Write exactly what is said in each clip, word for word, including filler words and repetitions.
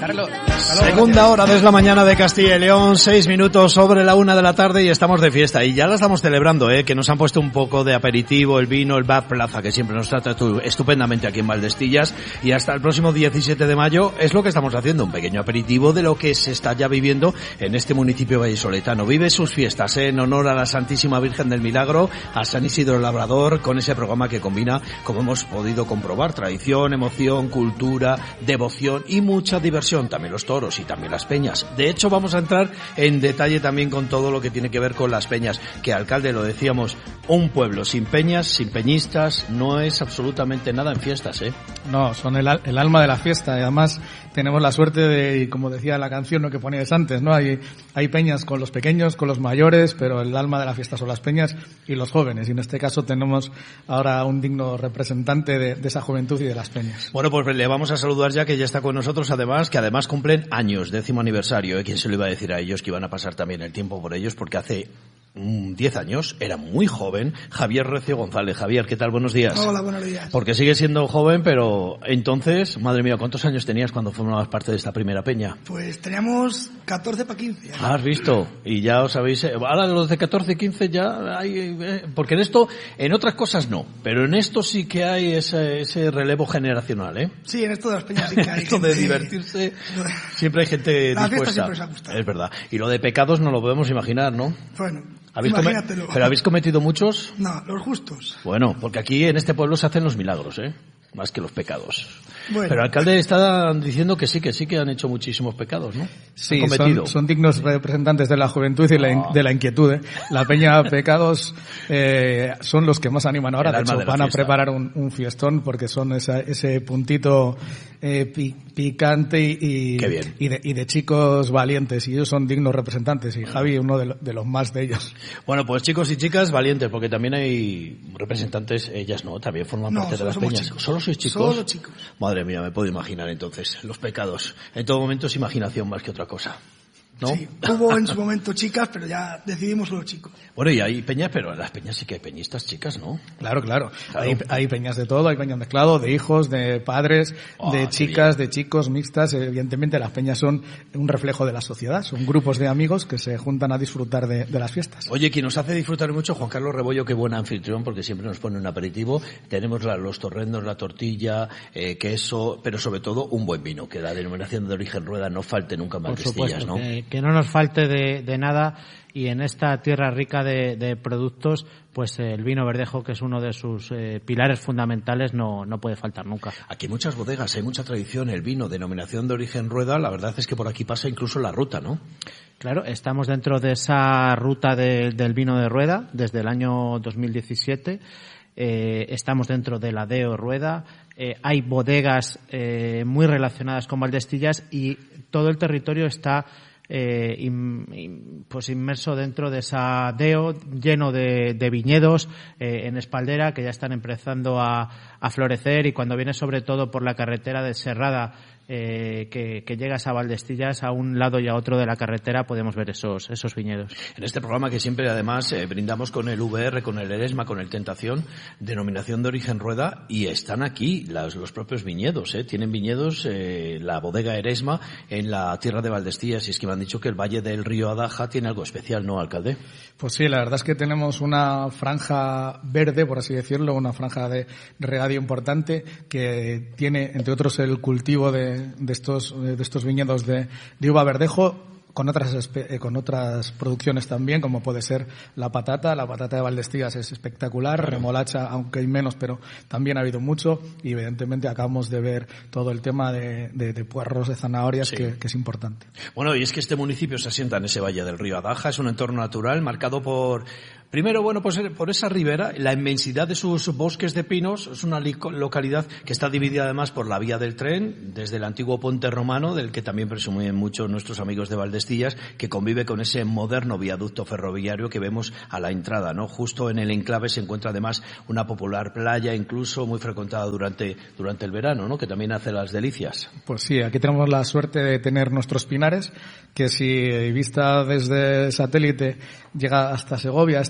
Carlos. Segunda hora de la mañana de Castilla y León, seis minutos sobre la una de la tarde y estamos de fiesta. Y ya la estamos celebrando, eh, que nos han puesto un poco de aperitivo, el vino, el Bar Plaza, que siempre nos trata estupendamente aquí en Valdestillas. Y hasta el próximo diecisiete de mayo es lo que estamos haciendo, un pequeño aperitivo de lo que se está ya viviendo en este municipio vallisoletano. Vive sus fiestas, eh, en honor a la Santísima Virgen del Milagro, a San Isidro Labrador, con ese programa que combina, como hemos podido comprobar, tradición, emoción, cultura, devoción y mucha diversión. También los toros y también las peñas. De hecho, vamos a entrar en detalle también con todo lo que tiene que ver con las peñas, que, alcalde, lo decíamos, un pueblo sin peñas, sin peñistas, no es absolutamente nada en fiestas, ¿eh? No, son el, el alma de la fiesta, y además tenemos la suerte de, como decía la canción, ¿no?, que poníais antes, ¿no? Hay, hay peñas con los pequeños, con los mayores, pero el alma de la fiesta son las peñas y los jóvenes, y en este caso tenemos ahora un digno representante de, de esa juventud y de las peñas. Bueno, pues le vamos a saludar ya, que ya está con nosotros, además, que además cumplen años, décimo aniversario, ¿eh? ¿Quién se lo iba a decir a ellos que iban a pasar también el tiempo por ellos? Porque hace diez años, era muy joven, Javier Recio González. Javier, ¿qué tal? Buenos días. Hola, buenos días. Porque sigue siendo joven, pero entonces, madre mía, ¿cuántos años tenías cuando formabas parte de esta primera peña? Pues teníamos catorce para quince. Ah, has visto, y ya os habéis... Ahora los de catorce y quince ya hay... Eh, porque en esto, en otras cosas no, pero en esto sí que hay ese, ese relevo generacional, ¿eh? Sí, en esto de las peñas sí que hay esto gente... de divertirse, siempre hay gente la dispuesta. Fiesta siempre se ha gustado. Es verdad. Y lo de pecados no lo podemos imaginar, ¿no? Bueno... ¿Habéis Imagínatelo. ¿Pero habéis cometido muchos? No, los justos. Bueno, porque aquí en este pueblo se hacen los milagros, ¿eh? Más que los pecados. Bueno. Pero el alcalde está diciendo que sí, que sí que han hecho muchísimos pecados, ¿no? Sí, son, son dignos representantes de la juventud y la, oh. de la inquietud, ¿eh? La peña pecados eh, son los que más animan ahora. De hecho, de van fiesta. a preparar un, un fiestón porque son esa, ese puntito eh, pi, picante y, Qué bien. y, de, y de chicos valientes. Y ellos son dignos representantes. Y Javi, uno de, lo, de los más de ellos. Bueno, pues chicos y chicas valientes, porque también hay representantes, ellas no, también forman no, parte de las peñas. Chicos. ¿Solo sois chicos? Solo chicos. Madre mía, me puedo imaginar entonces los pecados. En todo momento es imaginación más que otra cosa, ¿no? Sí, hubo en su momento chicas, pero ya decidimos solo chicos. Bueno, y hay peñas, pero en las peñas sí que hay peñistas chicas, ¿no? Claro, claro. claro. Hay, hay peñas de todo, hay peñas mezclados, de hijos, de padres, oh, de chicas, de chicos, mixtas. Evidentemente las peñas son un reflejo de la sociedad, son grupos de amigos que se juntan a disfrutar de, de las fiestas. Oye, quien nos hace disfrutar mucho, Juan Carlos Rebollo, qué buen anfitrión, porque siempre nos pone un aperitivo. Tenemos la, los torrendos, la tortilla, eh, queso, pero sobre todo un buen vino, que la denominación de origen Rueda no falte nunca en Valdestillas, ¿no? Que, que no nos falte de, de nada, y en esta tierra rica de, de productos, pues el vino verdejo, que es uno de sus eh, pilares fundamentales, no, no puede faltar nunca. Aquí hay muchas bodegas, hay mucha tradición, el vino, denominación de origen Rueda, la verdad es que por aquí pasa incluso la ruta, ¿no? Claro, estamos dentro de esa ruta de, del vino de Rueda desde el año dos mil diecisiete. Eh, estamos dentro de la D E O Rueda, eh, hay bodegas eh, muy relacionadas con Valdestillas y todo el territorio está eh, in, in, pues inmerso dentro de esa D E O, lleno de, de viñedos eh, en espaldera que ya están empezando a, a florecer, y cuando vienes sobre todo por la carretera de Serrada, Eh, que, que llegas a Valdestillas, a un lado y a otro de la carretera podemos ver esos esos viñedos. En este programa que siempre además eh, brindamos con el V R, con el Eresma, con el Tentación, denominación de origen Rueda, y están aquí las, los propios viñedos, ¿eh? Tienen viñedos, eh, la bodega Eresma en la tierra de Valdestillas, y es que me han dicho que el Valle del Río Adaja tiene algo especial, ¿no, alcalde? Pues sí, la verdad es que tenemos una franja verde, por así decirlo, una franja de regadío importante que tiene, entre otros, el cultivo de de estos de estos viñedos de, de uva verdejo, con otras con otras producciones también, como puede ser la patata. La patata de Valdestillas es espectacular, remolacha, aunque hay menos, pero también ha habido mucho, y evidentemente acabamos de ver todo el tema de, de, de puerros, de zanahorias, sí. que, que es importante. Bueno, y es que este municipio se asienta en ese valle del río Adaja, es un entorno natural marcado por... Primero, bueno, pues por esa ribera, la inmensidad de sus bosques de pinos. Es una localidad que está dividida además por la vía del tren, desde el antiguo puente romano, del que también presumían mucho nuestros amigos de Valdestillas, que convive con ese moderno viaducto ferroviario que vemos a la entrada, ¿no? Justo en el enclave se encuentra además una popular playa, incluso muy frecuentada durante, durante el verano, ¿no? Que también hace las delicias. Pues sí, aquí tenemos la suerte de tener nuestros pinares, que si vista desde satélite llega hasta Segovia, hasta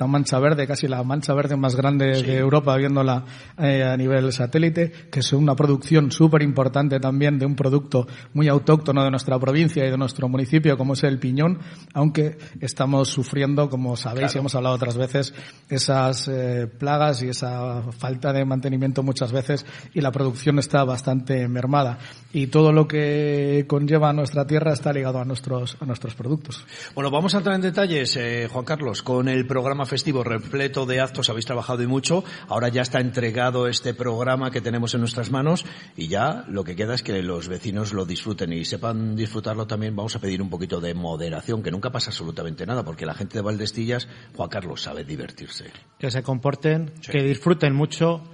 esta mancha verde, casi la mancha verde más grande sí. de Europa, viéndola eh, a nivel satélite, que es una producción súper importante también de un producto muy autóctono de nuestra provincia y de nuestro municipio, como es el piñón, aunque estamos sufriendo, como sabéis claro. y hemos hablado otras veces, esas eh, plagas y esa falta de mantenimiento muchas veces, y la producción está bastante mermada. Y todo lo que conlleva a nuestra tierra está ligado a nuestros, a nuestros productos. Bueno, vamos a entrar en detalles, eh, Juan Carlos, con el programa festivo repleto de actos. Habéis trabajado y mucho. Ahora ya está entregado este programa que tenemos en nuestras manos y ya lo que queda es que los vecinos lo disfruten y sepan disfrutarlo también. Vamos a pedir un poquito de moderación, que nunca pasa absolutamente nada, porque la gente de Valdestillas, Juan Carlos, sabe divertirse. Que se comporten, sí. que disfruten mucho,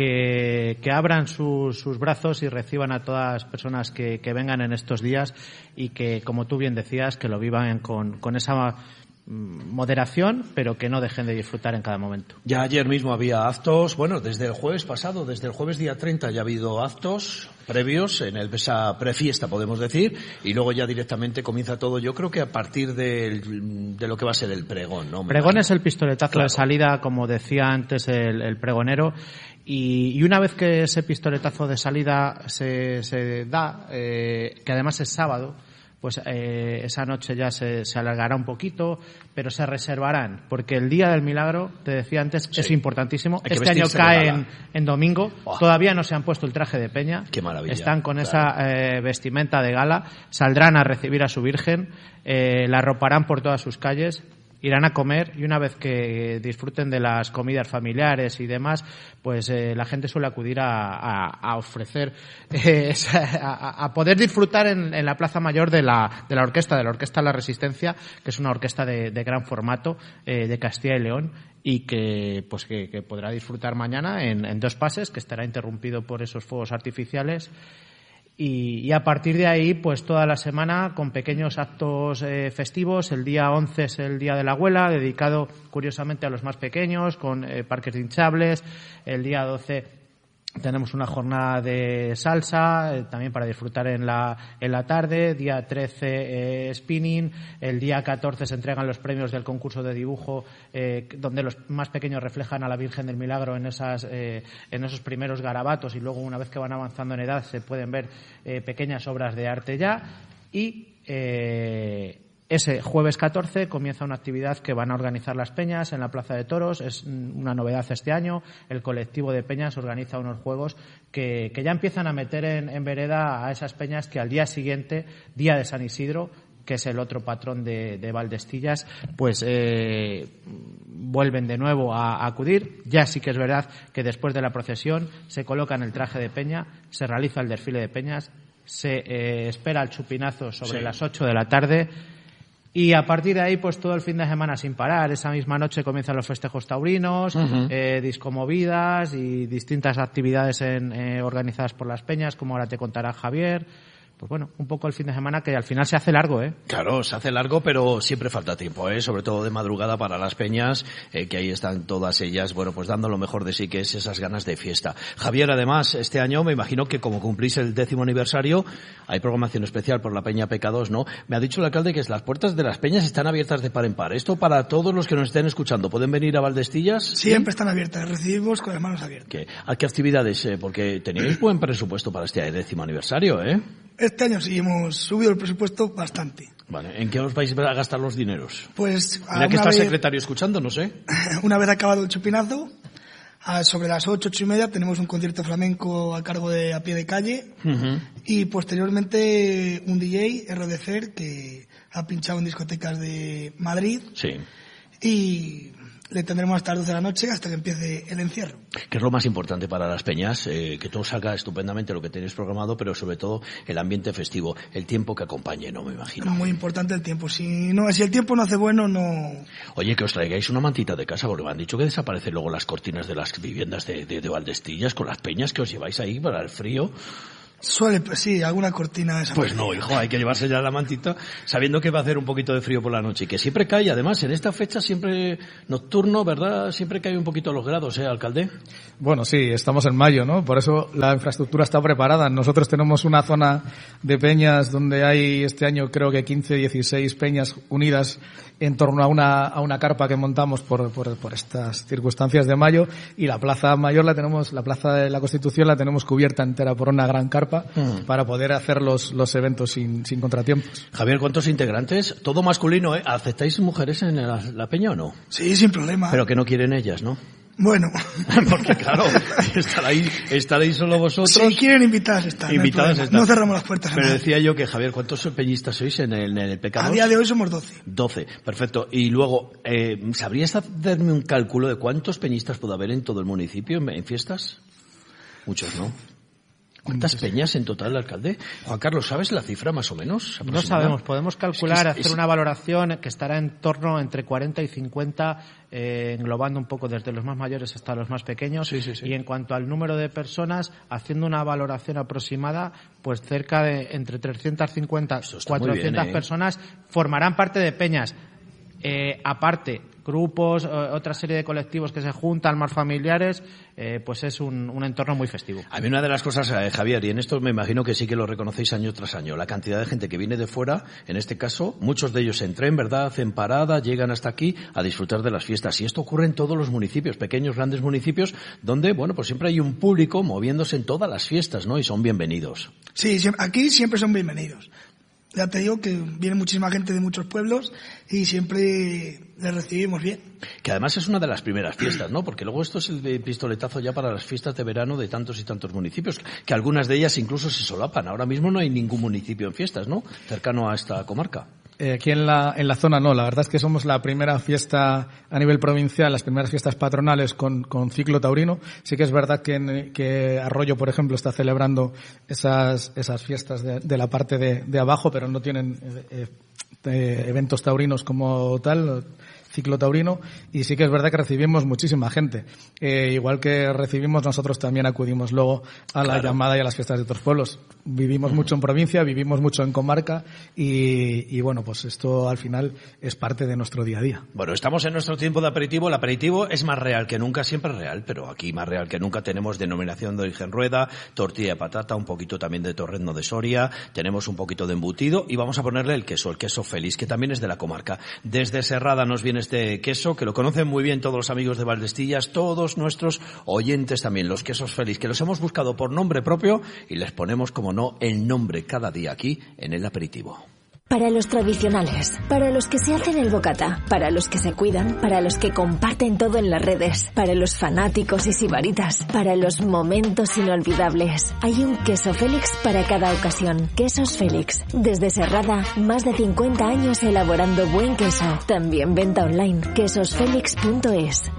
que, que abran su, sus brazos y reciban a todas las personas que, que vengan en estos días y que, como tú bien decías, que lo vivan con, con esa moderación, pero que no dejen de disfrutar en cada momento. Ya ayer mismo había actos, bueno, desde el jueves pasado, desde el jueves día treinta ya ha habido actos previos en el, esa prefiesta, podemos decir, y luego ya directamente comienza todo. Yo creo que a partir de, de lo que va a ser el pregón, ¿no? Pregón imagino. Es el pistoletazo claro. de salida, como decía antes el, el pregonero, y, y una vez que ese pistoletazo de salida se, se da, eh, que además es sábado, pues eh, esa noche ya se, se alargará un poquito, pero se reservarán, porque el Día del Milagro, te decía antes, sí. es importantísimo. Este año cae en, en domingo, oh. todavía no se han puesto el traje de peña. Qué maravilla. Están con claro. esa eh, vestimenta de gala, saldrán a recibir a su Virgen, eh, la arroparán por todas sus calles, irán a comer y una vez que disfruten de las comidas familiares y demás, pues eh, la gente suele acudir a, a, a ofrecer, eh, a, a poder disfrutar en, en la Plaza Mayor de la, de la orquesta, de la Orquesta La Resistencia, que es una orquesta de, de gran formato eh, de Castilla y León y que pues que, que podrá disfrutar mañana en, en dos pases, que estará interrumpido por esos fuegos artificiales. Y, y a partir de ahí, pues toda la semana con pequeños actos eh, festivos. El día once es el Día de la Abuela, dedicado curiosamente a los más pequeños, con eh, parques de hinchables. El día doce tenemos una jornada de salsa, eh, también para disfrutar en la en la tarde. Día trece, eh, spinning. El día catorce se entregan los premios del concurso de dibujo, eh, donde los más pequeños reflejan a la Virgen del Milagro en esas eh, en esos primeros garabatos, y luego, una vez que van avanzando en edad, se pueden ver eh, pequeñas obras de arte ya. Y eh, ese jueves catorce comienza una actividad que van a organizar las peñas en la Plaza de Toros. Es una novedad este año. El colectivo de peñas organiza unos juegos que, que ya empiezan a meter en, en vereda a esas peñas que al día siguiente, día de San Isidro, que es el otro patrón de, de Valdestillas, pues eh, vuelven de nuevo a, a acudir. Ya sí que es verdad que después de la procesión se coloca en el traje de peña, se realiza el desfile de peñas, se eh, espera el chupinazo sobre sí. las ocho de la tarde. Y a partir de ahí, pues todo el fin de semana sin parar. Esa misma noche comienzan los festejos taurinos, uh-huh. eh, discomovidas y distintas actividades en, eh, organizadas por las peñas, como ahora te contará Javier. Pues bueno, un poco el fin de semana que al final se hace largo, ¿eh? Claro, se hace largo, pero siempre falta tiempo, ¿eh? Sobre todo de madrugada para las peñas, eh, que ahí están todas ellas, bueno, pues dando lo mejor de sí, que es esas ganas de fiesta. Javier, además, este año me imagino que como cumplís el décimo aniversario, hay programación especial por la Peña P K dos, ¿no? Me ha dicho el alcalde que las puertas de las peñas están abiertas de par en par. Esto para todos los que nos estén escuchando, ¿pueden venir a Valdestillas? Siempre están abiertas, recibimos con las manos abiertas. ¿Qué? ¿A qué actividades? Eh, porque teníais buen presupuesto para este décimo aniversario, ¿eh? Este año sí hemos subido el presupuesto bastante. Vale, ¿en qué os vais a gastar los dineros? Pues... Mira que está el secretario escuchando, no sé. Una vez acabado el chupinazo, a sobre las ocho, ocho y media, tenemos un concierto flamenco a cargo de A Pie de Calle. Uh-huh. Y posteriormente un D J, R D C, que ha pinchado en discotecas de Madrid. Sí. Y le tendremos hasta las doce de la noche hasta que empiece el encierro. ¿Qué es lo más importante para las peñas? Eh, que todo salga estupendamente lo que tenéis programado, pero sobre todo el ambiente festivo, el tiempo que acompañe, ¿no? Me imagino. Muy importante el tiempo. Si no, si el tiempo no hace bueno, no... Oye, que os traigáis una mantita de casa, porque me han dicho que desaparecen luego las cortinas de las viviendas de, de, de Valdestillas con las peñas que os lleváis ahí para el frío. Suele, pues sí, alguna cortina esa. Pues no, hijo, hay que llevarse ya la mantita sabiendo que va a hacer un poquito de frío por la noche y que siempre cae, además, en esta fecha siempre nocturno, ¿verdad? Siempre cae un poquito los grados, ¿eh, alcalde? Bueno, sí, estamos en mayo, ¿no? Por eso la infraestructura está preparada. Nosotros tenemos una zona de peñas donde hay este año creo que quince, dieciséis peñas unidas en torno a una, a una carpa que montamos por, por, por estas circunstancias de mayo, y la plaza mayor la tenemos, la plaza de la Constitución la tenemos cubierta entera por una gran carpa mm. para poder hacer los, los eventos sin, sin contratiempos. Javier, ¿cuántos integrantes? Todo masculino, ¿eh? ¿Aceptáis mujeres en la, la peña o no? Sí, sin problema. Pero que no quieren ellas, ¿no? Bueno. Porque claro, estar ahí, estar ahí solo vosotros. Si quieren invitadas están. Invitadas no, están. No cerramos las puertas. Pero decía yo que, Javier, ¿cuántos peñistas sois en el, en el P K dos? A día de hoy somos doce. doce, perfecto. Y luego, eh, ¿sabrías hacerme un cálculo de cuántos peñistas puede haber en todo el municipio en, en fiestas? Muchos, ¿no? ¿Cuántas peñas en total, alcalde? Juan Carlos, ¿sabes la cifra más o menos? No sabemos, podemos calcular, es que es, hacer es... una valoración que estará en torno entre cuarenta y cincuenta, eh, englobando un poco desde los más mayores hasta los más pequeños. Sí, sí, sí. Y en cuanto al número de personas, haciendo una valoración aproximada, pues cerca de entre trescientas cincuenta y cuatrocientas bien, ¿eh? personas formarán parte de peñas. Eh, aparte, grupos, otra serie de colectivos que se juntan, más familiares, eh, pues es un, un entorno muy festivo. A mí una de las cosas, eh, Javier, y en esto me imagino que sí que lo reconocéis año tras año, la cantidad de gente que viene de fuera, en este caso, muchos de ellos en tren, ¿verdad?, hacen parada, llegan hasta aquí a disfrutar de las fiestas. Y esto ocurre en todos los municipios, pequeños, grandes municipios, donde, bueno, pues siempre hay un público moviéndose en todas las fiestas, ¿no?, y son bienvenidos. Sí, aquí siempre son bienvenidos. Ya te digo que viene muchísima gente de muchos pueblos y siempre les recibimos bien. Que además es una de las primeras fiestas, ¿no? Porque luego esto es el de pistoletazo ya para las fiestas de verano de tantos y tantos municipios, que algunas de ellas incluso se solapan. Ahora mismo no hay ningún municipio en fiestas, ¿no?, cercano a esta comarca. Eh, aquí en la, en la zona no, la verdad es que somos la primera fiesta a nivel provincial, las primeras fiestas patronales con, con ciclo taurino. Sí que es verdad que, en, que Arroyo, por ejemplo, está celebrando esas, esas fiestas de, de la parte de, de abajo, pero no tienen eh, eh, eventos taurinos como tal, ciclo taurino, y sí que es verdad que recibimos muchísima gente. Eh, igual que recibimos, nosotros también acudimos luego a la claro. llamada y a las fiestas de otros pueblos. Vivimos uh-huh. mucho en provincia, vivimos mucho en comarca y, y bueno, pues esto al final es parte de nuestro día a día. Bueno, estamos en nuestro tiempo de aperitivo. El aperitivo es más real que nunca, siempre es real, pero aquí más real que nunca. Tenemos denominación de origen Rueda, tortilla de patata, un poquito también de torrezno de Soria, tenemos un poquito de embutido y vamos a ponerle el queso, el queso Félix, que también es de la comarca. Desde Serrada nos viene este queso, que lo conocen muy bien todos los amigos de Valdestillas, todos nuestros oyentes también, los quesos Félix, que los hemos buscado por nombre propio y les ponemos, como no, el nombre cada día aquí en el aperitivo. Para los tradicionales, para los que se hacen el bocata, para los que se cuidan, para los que comparten todo en las redes, para los fanáticos y sibaritas, para los momentos inolvidables. Hay un queso Félix para cada ocasión. Quesos Félix. Desde Serrada, más de cincuenta años elaborando buen queso. También venta online. quesos félix punto es.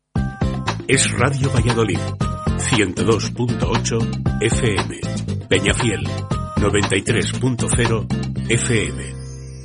Es Radio Valladolid. ciento dos punto ocho F M. Peñafiel. noventa y tres punto cero F M.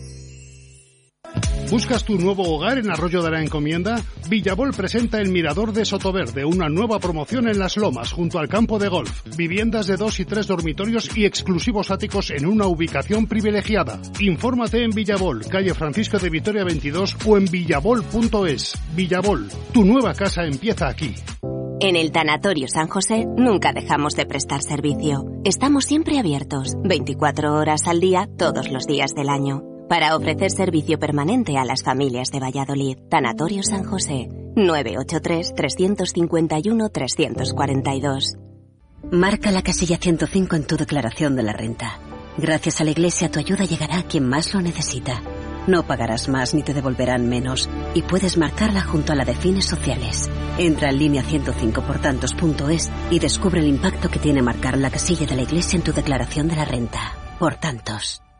¿Buscas tu nuevo hogar en Arroyo de la Encomienda? Villabol presenta el Mirador de Sotoverde, una nueva promoción en Las Lomas, junto al campo de golf. Viviendas de dos y tres dormitorios y exclusivos áticos en una ubicación privilegiada. Infórmate en Villabol, calle Francisco de Vitoria veintidós o en villabol punto es. Villabol, tu nueva casa empieza aquí. En el Tanatorio San José nunca dejamos de prestar servicio. Estamos siempre abiertos, veinticuatro horas al día, todos los días del año, para ofrecer servicio permanente a las familias de Valladolid. Tanatorio San José, nueve ocho tres, tres cinco uno, tres cuatro dos. Marca la casilla ciento cinco en tu declaración de la renta. Gracias a la Iglesia tu ayuda llegará a quien más lo necesita. No pagarás más ni te devolverán menos y puedes marcarla junto a la de fines sociales. Entra en línea ciento cinco por tantos punto es y descubre el impacto que tiene marcar la casilla de la Iglesia en tu declaración de la renta. Por tantos.